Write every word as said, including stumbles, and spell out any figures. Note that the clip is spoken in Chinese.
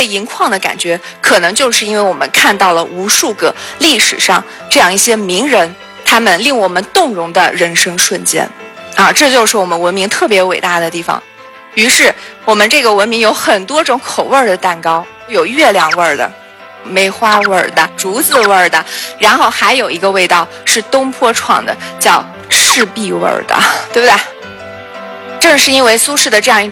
被盈眶的感觉，可能就是因为我们看到了无数个历史上这样一些名人，他们令我们动容的人生瞬间啊，这就是我们文明特别伟大的地方。于是我们这个文明有很多种口味的蛋糕，有月亮味的、梅花味的、竹子味的，然后还有一个味道是东坡创的，叫赤壁味的，对不对？正是因为苏轼的这样一